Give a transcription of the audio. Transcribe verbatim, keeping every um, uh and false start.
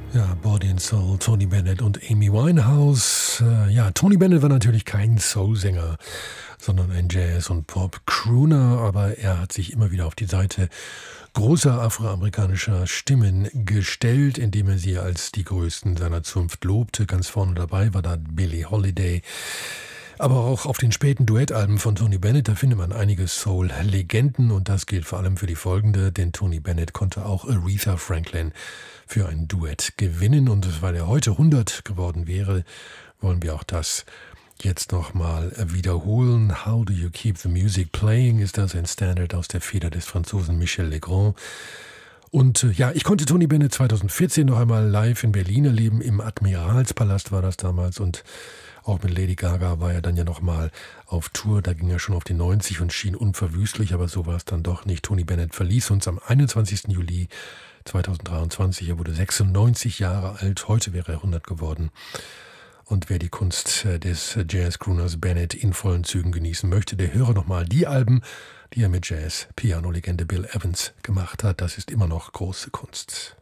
Ja, Body and Soul, Tony Bennett und Amy Winehouse. Äh, ja, Tony Bennett war natürlich kein Soul-Sänger, sondern ein Jazz- und Pop-Crooner, aber er hat sich immer wieder auf die Seite großer afroamerikanischer Stimmen gestellt, indem er sie als die größten seiner Zunft lobte. Ganz vorne dabei war da Billie Holiday. Aber auch auf den späten Duettalben von Tony Bennett, da findet man einige Soul-Legenden und das gilt vor allem für die folgende, denn Tony Bennett konnte auch Aretha Franklin für ein Duett gewinnen und weil er heute hundert geworden wäre, wollen wir auch das jetzt nochmal wiederholen. How Do You Keep the Music Playing ist das ein Standard aus der Feder des Franzosen Michel Legrand. Und äh, ja, ich konnte Tony Bennett zweitausendvierzehn noch einmal live in Berlin erleben, im Admiralspalast war das damals und auch mit Lady Gaga war er dann ja nochmal auf Tour, da ging er schon auf die neunzig und schien unverwüstlich, aber so war es dann doch nicht. Tony Bennett verließ uns am einundzwanzigsten Juli zweitausenddreiundzwanzig, er wurde sechsundneunzig Jahre alt, heute wäre er hundert geworden. Und wer die Kunst des Jazz-Crooners Bennett in vollen Zügen genießen möchte, der höre nochmal die Alben, die er mit Jazz-Piano-Legende Bill Evans gemacht hat. Das ist immer noch große Kunst.